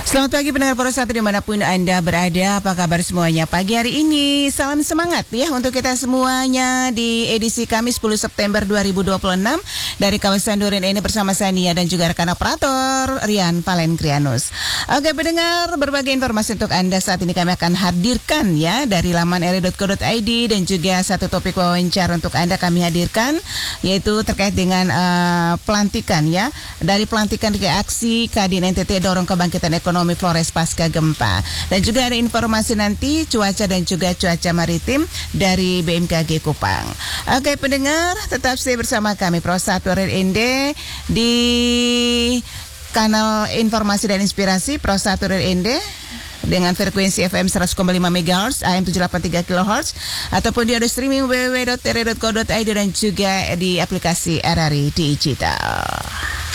Selamat pagi pendengar Pro 1 dimanapun Anda berada. Apa kabar semuanya pagi hari ini? Salam semangat ya untuk kita semuanya di edisi Kamis 10 September 2026 dari kawasan Duren ini bersama saya Nia dan juga rekan operator Rian Valenkrianus. Oke pendengar, berbagai informasi untuk Anda saat ini kami akan hadirkan ya dari laman ri.co.id dan juga satu topik wawancara untuk Anda kami hadirkan yaitu terkait dengan pelantikan ya. Dari pelantikan ke aksi Kadin NTT dorong kebangkitan ekonomi Flores pasca gempa. Dan juga ada informasi nanti cuaca dan juga cuaca maritim dari BMKG Kupang. Oke pendengar, tetap stay bersama kami Pro 1 RND di kanal informasi dan inspirasi Pro 1 RND dengan frekuensi FM 100,5 MHz, AM 783 kHz ataupun di audio streaming www.ri.co.id dan juga di aplikasi RRI Digital.